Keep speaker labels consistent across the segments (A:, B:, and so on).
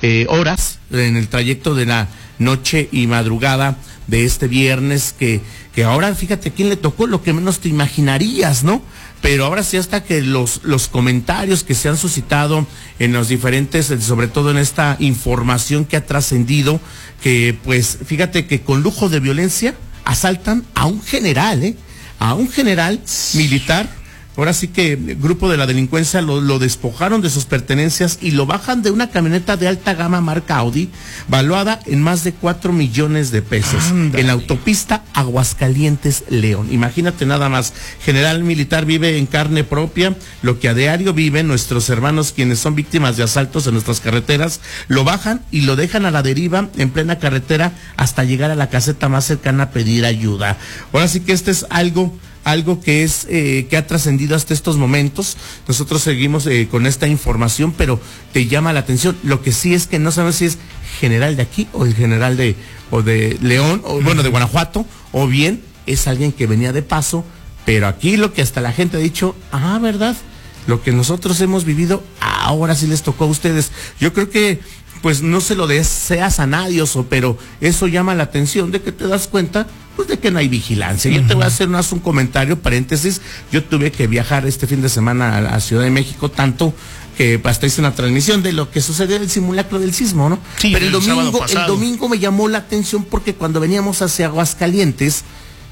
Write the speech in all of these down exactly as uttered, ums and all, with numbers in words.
A: eh, horas en el trayecto de la noche y madrugada de este viernes, que, que ahora fíjate a quién le tocó, lo que menos te imaginarías, ¿no? Pero ahora sí, hasta que los, los comentarios que se han suscitado en los diferentes, sobre todo en esta información que ha trascendido, que pues fíjate que con lujo de violencia asaltan a un general, ¿eh? A un general militar. Ahora sí que el grupo de la delincuencia lo, lo despojaron de sus pertenencias y lo bajan de una camioneta de alta gama marca Audi, valuada en más de cuatro millones de pesos, Andale. En la autopista Aguascalientes León. Imagínate nada más, general militar vive en carne propia lo que a diario viven nuestros hermanos quienes son víctimas de asaltos en nuestras carreteras. Lo bajan y lo dejan a la deriva en plena carretera hasta llegar a la caseta más cercana a pedir ayuda. Ahora sí que este es algo... algo que es eh, que ha trascendido hasta estos momentos. Nosotros seguimos eh, con esta información, pero te llama la atención. Lo que sí es que no sabemos si es general de aquí o el general de o de León, o bueno, de Guanajuato, o bien es alguien que venía de paso, pero aquí lo que hasta la gente ha dicho, ah, ¿verdad? Lo que nosotros hemos vivido, ahora sí les tocó a ustedes. Yo creo que pues no se lo deseas a nadie, oso, pero eso llama la atención de que te das cuenta, pues de que no hay vigilancia. Uh-huh. Yo te voy a hacer más un comentario, paréntesis. Yo tuve que viajar este fin de semana a la Ciudad de México, tanto que hasta hice una transmisión de lo que sucedió en el simulacro del sismo, ¿no?
B: Sí,
A: pero el,
B: el
A: domingo, el domingo me llamó la atención porque cuando veníamos hacia Aguascalientes,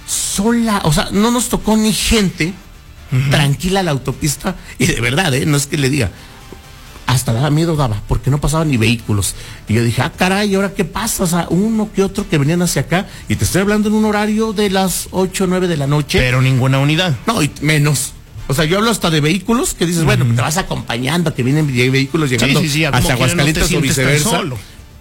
A: sola, o sea, no nos tocó ni gente, uh-huh. tranquila la autopista, y de verdad, ¿eh? No es que le diga, hasta daba miedo daba, porque no pasaban ni vehículos. Y yo dije, ah, caray, ¿y ahora qué pasa? O sea, uno que otro que venían hacia acá, y te estoy hablando en un horario de las ocho o nueve de la noche.
B: Pero ninguna unidad.
A: No, y menos. O sea, yo hablo hasta de vehículos que dices, uh-huh. bueno, te vas acompañando, que vienen vehículos llegando
B: sí, sí, sí,
A: hacia Aguascalientes
B: no
A: o viceversa.
B: Solo.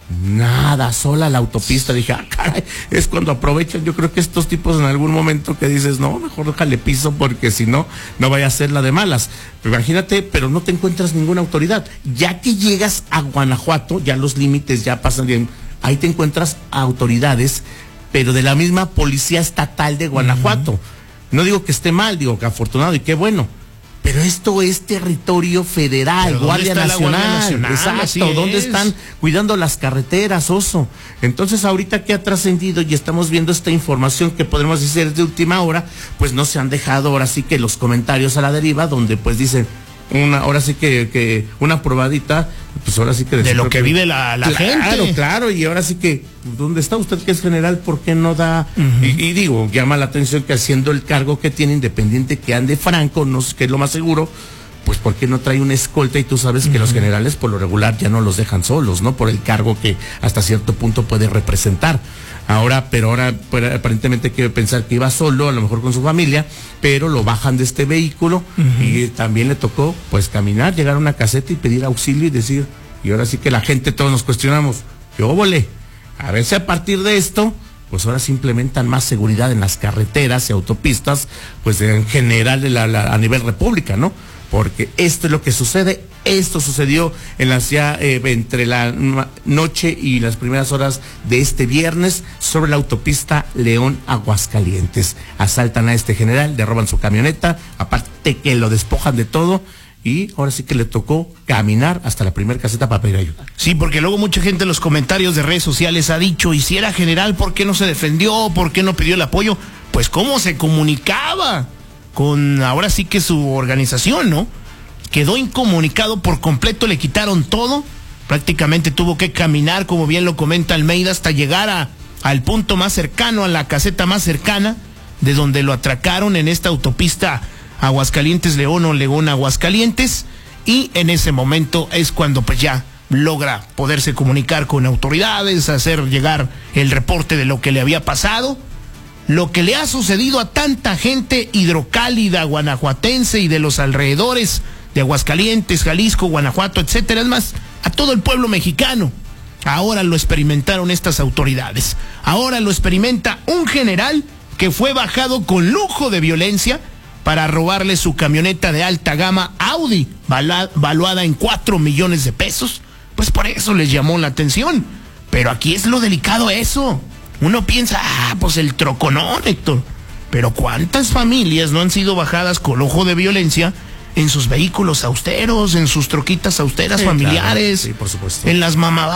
A: Nada, sola la autopista. Dije, ah, caray, es cuando aprovechan. Yo creo que estos tipos en algún momento que dices, no, mejor déjale piso porque si no, no vaya a ser la de malas. Pero imagínate, pero no te encuentras ninguna autoridad. Ya que llegas a Guanajuato, ya los límites ya pasan bien. Ahí te encuentras autoridades, pero de la misma policía estatal de Guanajuato. Uh-huh. No digo que esté mal, digo que afortunado y qué bueno. Pero esto es territorio federal, Guardia Nacional, Guardia Nacional, exacto, ¿dónde están cuidando las carreteras, oso? Entonces ahorita que ha trascendido y estamos viendo esta información que podemos decir de última hora, pues no se han dejado ahora sí que los comentarios a la deriva, donde pues dicen, una, ahora sí que, que una probadita, pues ahora sí que...
B: De lo que vive la, la
A: claro,
B: gente.
A: Claro, claro, y ahora sí que, ¿dónde está usted que es general? ¿Por qué no da? Uh-huh. y, y digo, llama la atención que haciendo el cargo que tiene, independiente que ande franco, no sé qué es lo más seguro, pues ¿por qué no trae una escolta? Y tú sabes que uh-huh. los generales por lo regular ya no los dejan solos, ¿no? Por el cargo que hasta cierto punto puede representar. Ahora, pero ahora pues, aparentemente quiere pensar que iba solo, a lo mejor con su familia, pero lo bajan de este vehículo uh-huh. y también le tocó pues caminar, llegar a una caseta y pedir auxilio y decir, y ahora sí que la gente todos nos cuestionamos, ¿qué óvole? A ver si a partir de esto, pues ahora se implementan más seguridad en las carreteras y autopistas, pues en general de la, la, a nivel república, ¿no? Porque esto es lo que sucede, esto sucedió en las ya eh, entre la noche y las primeras horas de este viernes sobre la autopista León Aguascalientes. Asaltan a este general, le roban su camioneta, aparte que lo despojan de todo y ahora sí que le tocó caminar hasta la primera caseta para pedir ayuda.
B: Sí, porque luego mucha gente en los comentarios de redes sociales ha dicho, y si era general, ¿por qué no se defendió? ¿Por qué no pidió el apoyo? Pues cómo se comunicaba con ahora sí que su organización, ¿no? Quedó incomunicado por completo, le quitaron todo, prácticamente tuvo que caminar, como bien lo comenta Almeida, hasta llegar a, al punto más cercano, a la caseta más cercana, de donde lo atracaron en esta autopista Aguascalientes-León o León-Aguascalientes, y en ese momento es cuando pues ya logra poderse comunicar con autoridades, hacer llegar el reporte de lo que le había pasado. Lo que le ha sucedido a tanta gente hidrocálida, guanajuatense y de los alrededores de Aguascalientes, Jalisco, Guanajuato, etcétera, es más, a todo el pueblo mexicano. Ahora lo experimentaron estas autoridades. Ahora lo experimenta un general que fue bajado con lujo de violencia para robarle su camioneta de alta gama Audi, valuada en cuatro millones de pesos. Pues por eso les llamó la atención. Pero aquí es lo delicado eso. Uno piensa, ah, pues el troconón, Héctor. Pero ¿cuántas familias no han sido bajadas con lujo de violencia en sus vehículos austeros, en sus troquitas austeras sí, familiares,
A: claro, sí, por supuesto.
B: en las mamadas?